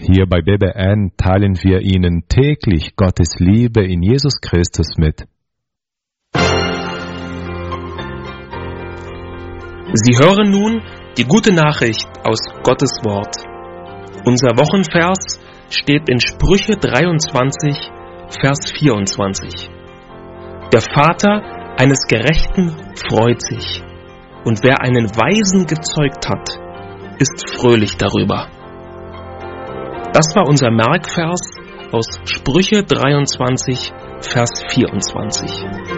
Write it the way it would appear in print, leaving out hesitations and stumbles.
Hier bei BBN teilen wir Ihnen täglich Gottes Liebe in Jesus Christus mit. Sie hören nun die gute Nachricht aus Gottes Wort. Unser Wochenvers steht in Sprüche 23, Vers 24. Der Vater eines Gerechten freut sich, und wer einen Weisen gezeugt hat, ist fröhlich darüber. Das war unser Merkvers aus Sprüche 23, Vers 24.